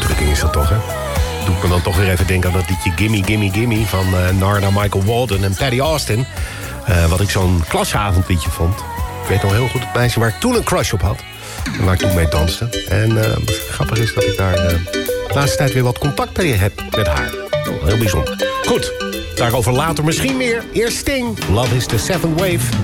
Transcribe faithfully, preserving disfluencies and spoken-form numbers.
uitdrukking is dat toch, hè? Doe ik me dan toch weer even denken aan dat liedje Gimme, Gimme, Gimme... van uh, Narda, Michael Walden en Paddy Austin. Uh, wat ik zo'n klasavondliedje vond. Ik weet nog heel goed het meisje waar ik toen een crush op had. En waar ik toen mee danste. En uh, wat grappig is dat ik daar uh, de laatste tijd weer wat contact mee heb met haar. Oh, heel bijzonder. Goed, daarover later misschien meer. Eerst Sting, Love is the Seventh Wave.